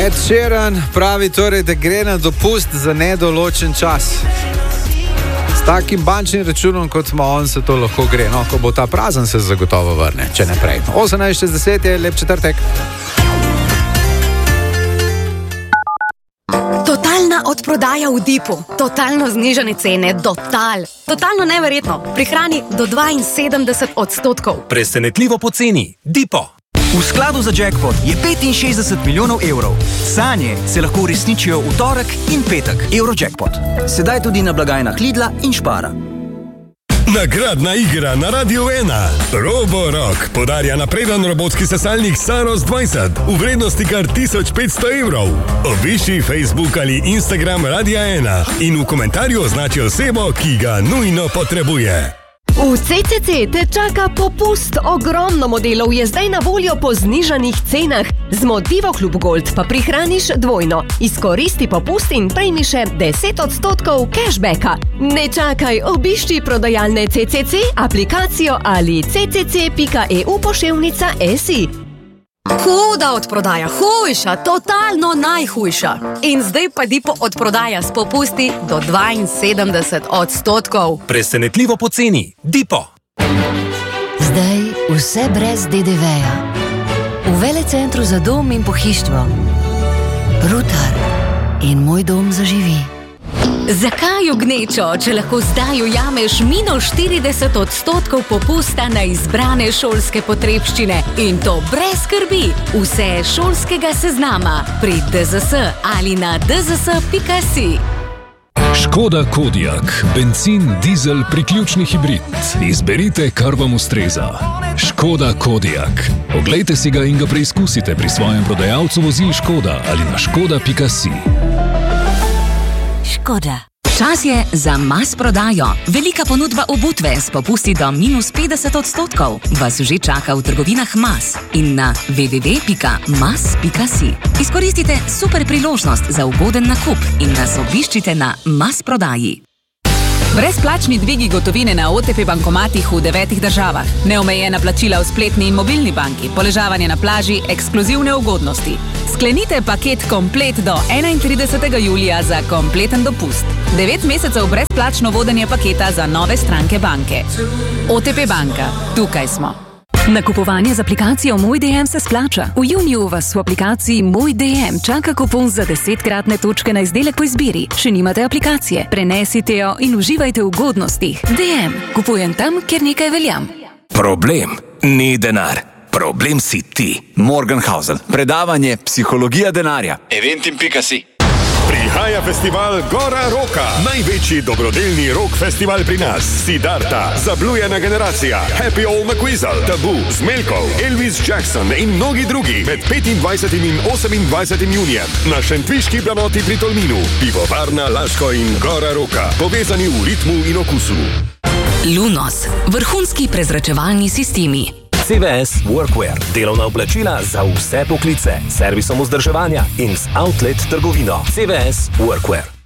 Ed Sheeran pravi torej, da gre na dopust za nedoločen čas. S takim bančnim računom, kot ima on, se to lahko gre. No, ko bo ta prazen, se zagotovo vrne, če ne prej. 18:60 je lep četrtek. Totalna odprodaja v Dipu. Totalno znižane cene. Totalno neverjetno. Prihrani do 72%. Presenetljivo poceni. Dipo. V skladu za jackpot je 65 milijonov evrov. Sanje se lahko uresničijo v torek in petek. Eurojackpot. Sedaj tudi na blagajnah Lidla in Spara. Nagradna igra na Radio 1. Roborock podarja napreden robotski sesalnik Saros 20 v vrednosti kar 1500 evrov. Obišči Facebook ali Instagram Radia 1 in v komentarju označi osebo, ki ga nujno potrebuje. V CCC te čaka popust. Ogromno modelov je zdaj na voljo po znižanih cenah. Z Motivo Klub Gold pa prihraniš dvojno. Izkoristi popust in prejmi še 10% cashbacka. Ne čakaj, obišči prodajalne CCC, aplikacijo ali ccc.eu/SI. Huda odprodaja, hujša, totalno najhujša. In zdaj pa Dipo odprodaja s popusti do 72%. Presenetljivo poceni. Dipo. Zdaj vse brez DDV-ja. V Velecentru za dom in pohištvo. Rutar in Moj dom zaživi. Zakaj v gnečo, če lahko zdaj ujameš -40% popusta na izbrane šolske potrebščine in to brez skrbi? Vse šolskega seznama pri DZS ali na dzs.si. Škoda Kodiaq, bencin, dizel, priključni hibrid. Izberite, kar vam ustreza. Škoda Kodiaq. Oglejte si ga in ga preizkusite pri svojem prodajalcu vozil Škoda ali na škoda.si. Škoda. Čas je za Mas prodajo. Velika ponudba obutve s popusti do -50% vas že čaka v trgovinah Mas in na www.mas.si. Izkoristite super priložnost za ugoden nakup in nas obiščite na Mas prodaji. Brezplačni dvigi gotovine na OTP bankomatih v 9 državah, neomejena plačila v spletni in mobilni banki, poležavanje na plaži, ekskluzivne ugodnosti. Sklenite paket komplet do 31. julija za kompleten dopust. 9 mesecev brezplačno vodenje paketa za nove stranke banke. OTP banka, tukaj smo. Nakupovanje z aplikacijo Moj DM se splača. V juniju vas v aplikaciji Moj DM čaka kupon za 10-kratne točke na izdelek po izbiri. Še nimate aplikacije? Prenesite jo in uživajte v ugodnostih. DM. Kupujem tam, kjer nekaj veljam. Problem ni denar. Problem si ti. Morgenhausen. Predavanje Psihologija denarja. Eventim.si. Prihaja festival Gora Roka. Največji dobrodelni rock festival pri nas. Siddharta, Zablujena generacija, Happy Old McWeasel, Tabu, Zmelkov, Elvis Jackson in mnogi drugi med 25. in 28. junijem na šentviški planoti pri Tolminu. Pivovarna Laško in Gora Roka. Povezani v ritmu in okusu. Lunos. Vrhunski prezračevalni sistemi. CVS Workwear. Delovna oblačila za vse poklice. Servisom vzdrževanja in z outlet trgovino. CVS Workwear.